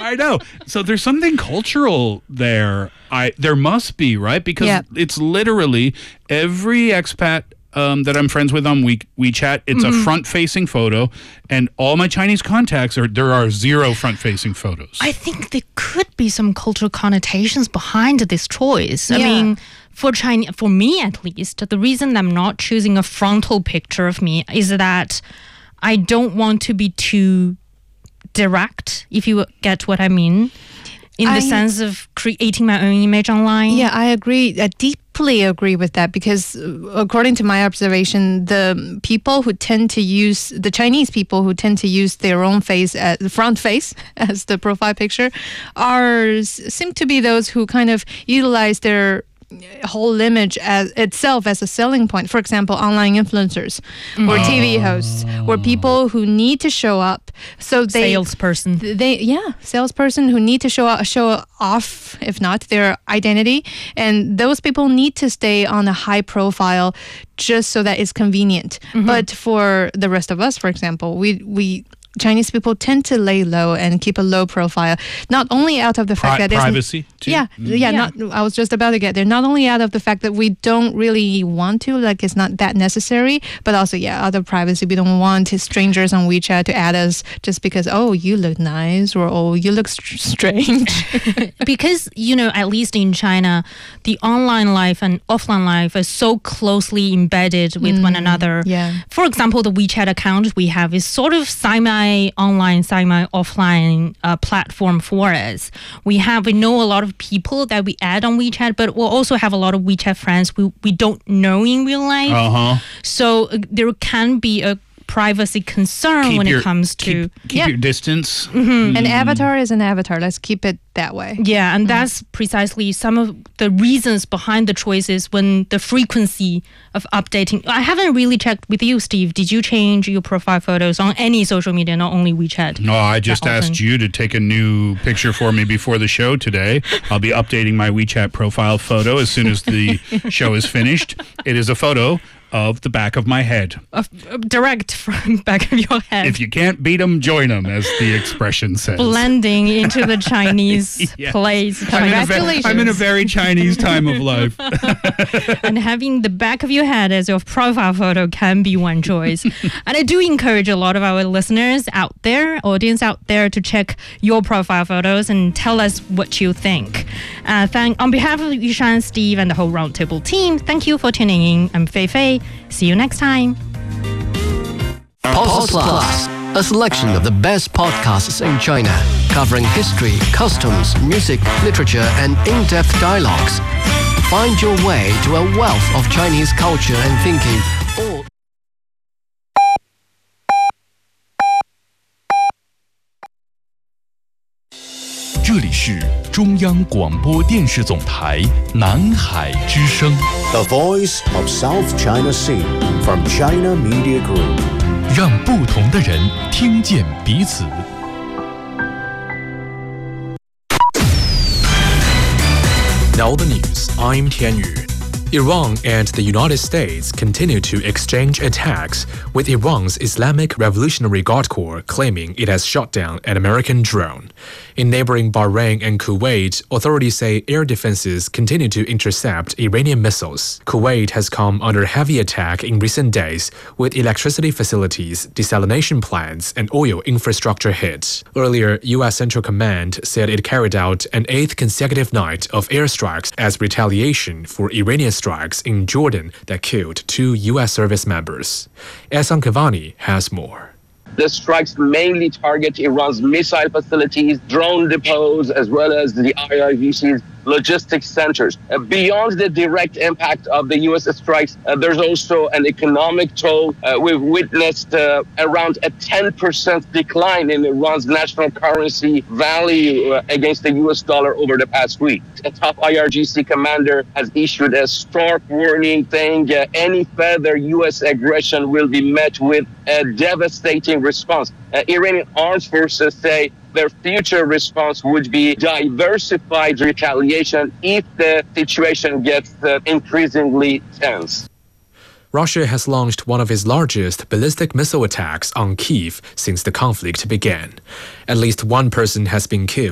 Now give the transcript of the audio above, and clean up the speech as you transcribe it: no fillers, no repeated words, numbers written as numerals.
I know. So there's something cultural there. There must be, right? Because it's literally every expat that I'm friends with on WeChat, it's a front-facing photo, and all my Chinese contacts there are zero front-facing photos. I think there could be some cultural connotations behind this choice. I mean, for me at least, the reason I'm not choosing a frontal picture of me is that I don't want to be too direct, if you get what I mean. In the sense of creating my own image online? Yeah, I agree. I deeply agree with that because according to my observation, the Chinese people who tend to use their own face, the front face as the profile picture, seem to be those who kind of utilize their whole image as itself as a selling point. For example, online influencers or TV hosts or people who need to show up. So salesperson who need to show off, if not their identity, and those people need to stay on a high profile just so that it's convenient. But for the rest of us, for example, we Chinese people tend to lay low and keep a low profile, not only out of the fact that privacy too. I was just about to get there. Not only out of the fact that we don't really want to, like it's not that necessary, but also out of privacy. We don't want strangers on WeChat to add us just because you look nice or you look strange. Because at least in China, the online life and offline life is so closely embedded with one another. For example, the WeChat account we have is sort of semi-online, semi-offline platform for us. We know a lot of people that we add on WeChat, but we'll also have a lot of WeChat friends we don't know in real life. So there can be a privacy concern when it comes to... Keep your distance. An avatar is an avatar. Let's keep it that way. Yeah, and that's precisely some of the reasons behind the choices when the frequency of updating... I haven't really checked with you, Steve. Did you change your profile photos on any social media, not only WeChat? No, I just asked you to take a new picture for me before the show today. I'll be updating my WeChat profile photo as soon as the show is finished. It is a photo of the back of my head. Direct from back of your head. If you can't beat them, join them, as the expression says. Blending into the Chinese place. Congratulations. I'm in a very Chinese time of life. And having the back of your head as your profile photo can be one choice. And I do encourage a lot of our listeners out there, audience out there, to check your profile photos and tell us what you think. On behalf of Yushan, Steve, and the whole Roundtable team, thank you for tuning in. I'm Fei Fei. See you next time. Pulse Plus, a selection of the best podcasts in China, covering history, customs, music, literature, and in-depth dialogues. Find your way to a wealth of Chinese culture and thinking. All 这里是中央广播电视总台南海之声 The Voice of South China Sea from China Media Group. 让不同的人听见彼此。 Now the news. I'm Tian Yu. Iran and the United States continue to exchange attacks, with Iran's Islamic Revolutionary Guard Corps claiming it has shot down an American drone. In neighboring Bahrain and Kuwait, authorities say air defenses continue to intercept Iranian missiles. Kuwait has come under heavy attack in recent days, with electricity facilities, desalination plants, and oil infrastructure hit. Earlier, U.S. Central Command said it carried out an 8th consecutive night of airstrikes as retaliation for Iranian strikes in Jordan that killed 2 U.S. service members. Ehsan Kavani has more. The strikes mainly target Iran's missile facilities, drone depots, as well as the IRGC's logistics centers. Beyond the direct impact of the U.S. strikes, there's also an economic toll. We've witnessed around a 10% decline in Iran's national currency value against the U.S. dollar over the past week. A top IRGC commander has issued a stark warning saying any further U.S. aggression will be met with a devastating response. Iranian armed forces say their future response would be diversified retaliation if the situation gets increasingly tense. Russia has launched one of its largest ballistic missile attacks on Kyiv since the conflict began. At least one person has been killed